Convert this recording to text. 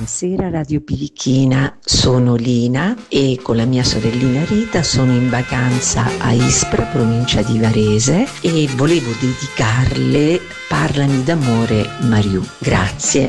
Buonasera Radio Pirichina, sono Lina e con la mia sorellina Rita sono in vacanza a Ispra, provincia di Varese, e volevo dedicarle Parlami d'amore Mariù. Grazie.